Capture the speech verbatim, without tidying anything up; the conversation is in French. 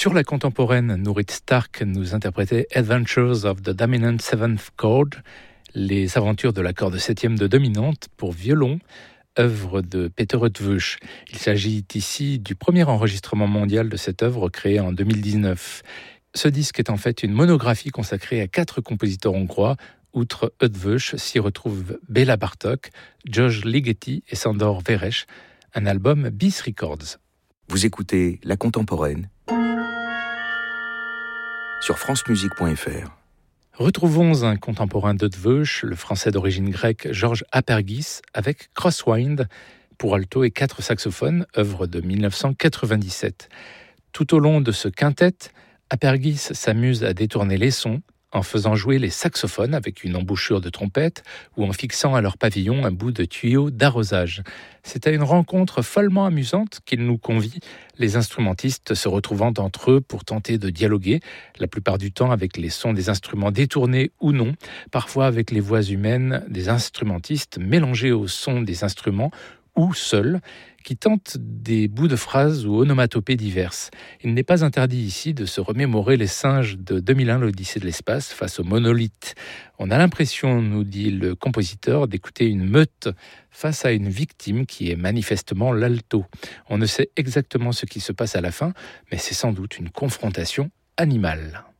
Sur la contemporaine, Nourit Stark nous interprétait Adventures of the Dominant Seventh Chord, les aventures de la corde septième de dominante pour violon, œuvre de Peter Eötvös. Il s'agit ici du premier enregistrement mondial de cette œuvre créée en deux mille dix-neuf. Ce disque est en fait une monographie consacrée à quatre compositeurs hongrois. Outre Eötvös, s'y retrouvent Béla Bartók, George Ligeti et Sándor Vérés, un album Bis Records. Vous écoutez La Contemporaine sur francemusique point f r. Retrouvons un contemporain d'Eötvös, le français d'origine grecque Georges Apergis, avec Crosswind pour alto et quatre saxophones, œuvre de dix-neuf cent quatre-vingt-dix-sept. Tout au long de ce quintet, Apergis s'amuse à détourner les sons en faisant jouer les saxophones avec une embouchure de trompette ou en fixant à leur pavillon un bout de tuyau d'arrosage. C'est à une rencontre follement amusante qu'il nous convie, les instrumentistes se retrouvant entre eux pour tenter de dialoguer, la plupart du temps avec les sons des instruments détournés ou non, parfois avec les voix humaines des instrumentistes mélangées aux sons des instruments ou seuls, qui tentent des bouts de phrases ou onomatopées diverses. Il n'est pas interdit ici de se remémorer les singes de deux mille un, l'Odyssée de l'espace, face aux monolithes. On a l'impression, nous dit le compositeur, d'écouter une meute face à une victime qui est manifestement l'alto. On ne sait exactement ce qui se passe à la fin, mais c'est sans doute une confrontation animale.